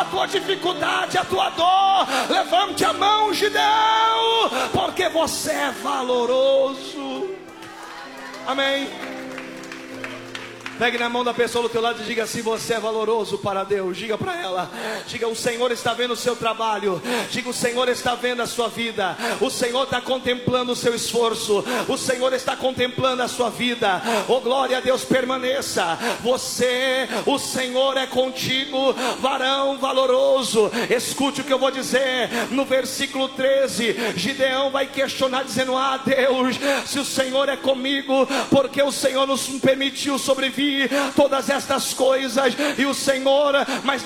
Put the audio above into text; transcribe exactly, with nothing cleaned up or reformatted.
tua dificuldade, a tua dor. Levante a mão, Gideão, porque você é valoroso. Amém. Pegue na mão da pessoa do teu lado e diga assim: você é valoroso para Deus. Diga para ela, diga: o Senhor está vendo o seu trabalho. Diga: o Senhor está vendo a sua vida. O Senhor está contemplando o seu esforço. O Senhor está contemplando a sua vida. Oh, glória a Deus, permaneça. Você, o Senhor é contigo, varão valoroso. Escute o que eu vou dizer. No versículo treze, Gideão vai questionar dizendo: ah, Deus, se o Senhor é comigo, porque o Senhor nos permitiu sobreviver todas estas coisas. E o Senhor, mas